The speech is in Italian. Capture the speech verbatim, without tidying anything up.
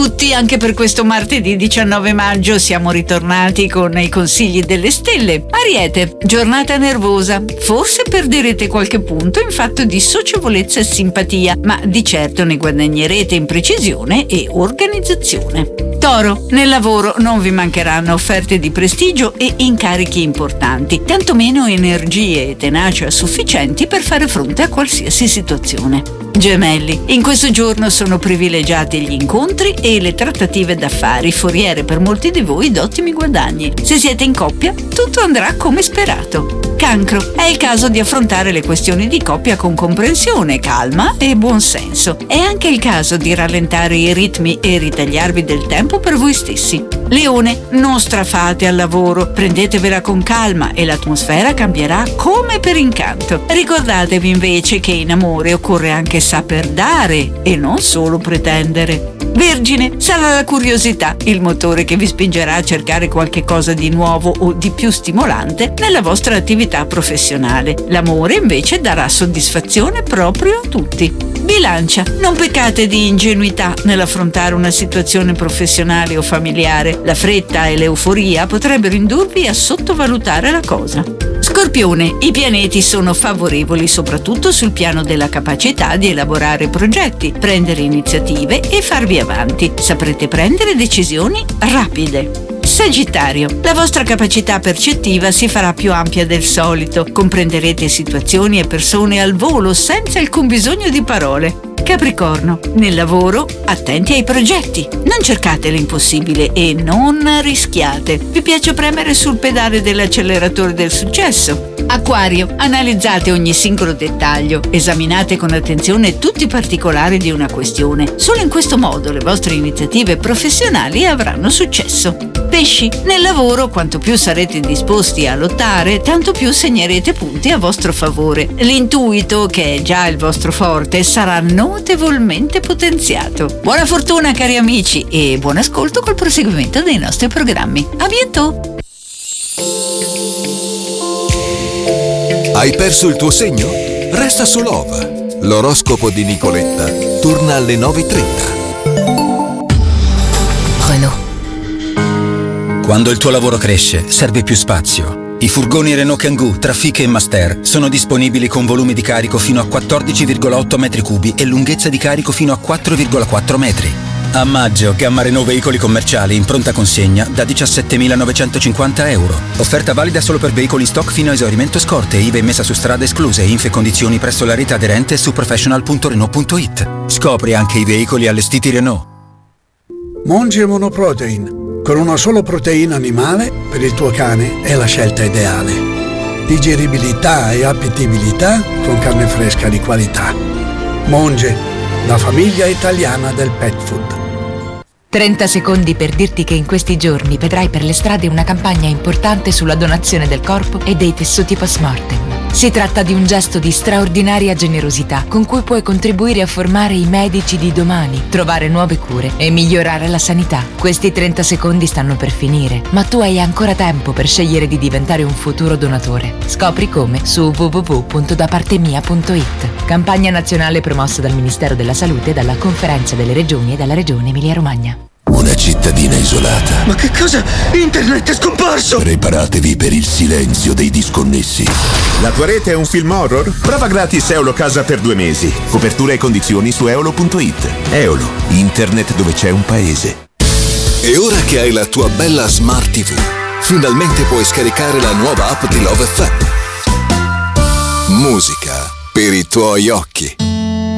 tutti, anche per questo martedì diciannove maggio siamo ritornati con i consigli delle stelle. Ariete, giornata nervosa, forse perderete qualche punto in fatto di socievolezza e simpatia, ma di certo ne guadagnerete in precisione e organizzazione. Toro, nel lavoro non vi mancheranno offerte di prestigio e incarichi importanti, tantomeno energie e tenacia sufficienti per fare fronte a qualsiasi situazione. Gemelli, in questo giorno sono privilegiati gli incontri e le trattative d'affari, foriere per molti di voi di ottimi guadagni. Se siete in coppia, tutto andrà come sperato. Cancro, è il caso di affrontare le questioni di coppia con comprensione, calma e buonsenso. È anche il caso di rallentare i ritmi e ritagliarvi del tempo per voi stessi. Leone, non strafate al lavoro, prendetevela con calma e l'atmosfera cambierà come per incanto. Ricordatevi invece che in amore occorre anche saper dare e non solo pretendere. Vergine, sarà la curiosità il motore che vi spingerà a cercare qualche cosa di nuovo o di più stimolante nella vostra attività professionale. L'amore invece darà soddisfazione proprio a tutti. Bilancia, non peccate di ingenuità nell'affrontare una situazione professionale o familiare. La fretta e l'euforia potrebbero indurvi a sottovalutare la cosa. Scorpione, i pianeti sono favorevoli soprattutto sul piano della capacità di elaborare progetti, prendere iniziative e farvi avanti. Saprete prendere decisioni rapide. Sagittario, la vostra capacità percettiva si farà più ampia del solito, comprenderete situazioni e persone al volo senza alcun bisogno di parole. Capricorno, nel lavoro attenti ai progetti, non cercate l'impossibile e non rischiate. Vi piace premere sul pedale dell'acceleratore del successo. Acquario, analizzate ogni singolo dettaglio, esaminate con attenzione tutti i particolari di una questione. Solo in questo modo le vostre iniziative professionali avranno successo. Pesci, nel lavoro quanto più sarete disposti a lottare, tanto più segnerete punti a vostro favore. L'intuito, che è già il vostro forte, sarà notevolmente potenziato. Buona fortuna cari amici e buon ascolto col proseguimento dei nostri programmi. A bientôt! Hai perso il tuo segno? Resta su Love. L'oroscopo di Nicoletta torna alle nove e trenta. Renault. Quando il tuo lavoro cresce, serve più spazio. I furgoni Renault Kangoo, Trafic e Master sono disponibili con volumi di carico fino a quattordici virgola otto metri cubi e lunghezza di carico fino a quattro virgola quattro metri. A maggio, gamma Renault veicoli commerciali in pronta consegna da diciassettemilanovecentocinquanta euro. Offerta valida solo per veicoli in stock fino a esaurimento scorte, I V A e messa su strada escluse, info e condizioni presso la rete aderente su professional punto renault punto it. Scopri anche i veicoli allestiti Renault. Monge Monoprotein, con una sola proteina animale per il tuo cane è la scelta ideale. Digeribilità e appetibilità con carne fresca di qualità. Monge, la famiglia italiana del pet food. trenta secondi per dirti che in questi giorni vedrai per le strade una campagna importante sulla donazione del corpo e dei tessuti post-mortem. Si tratta di un gesto di straordinaria generosità con cui puoi contribuire a formare i medici di domani, trovare nuove cure e migliorare la sanità. Questi trenta secondi stanno per finire, ma tu hai ancora tempo per scegliere di diventare un futuro donatore. Scopri come su w w w punto da parte mia punto it. Campagna nazionale promossa dal Ministero della Salute, dalla Conferenza delle Regioni e dalla Regione Emilia-Romagna. Una cittadina isolata. Ma che cosa? Internet è scomparso! Preparatevi per il silenzio dei disconnessi. La tua rete è un film horror? Prova gratis Eolo Casa per due mesi. Copertura e condizioni su eolo punto it. Eolo, internet dove c'è un paese. E ora che hai la tua bella Smart ti vu, finalmente puoi scaricare la nuova app di Love effe emme. Musica per i tuoi occhi.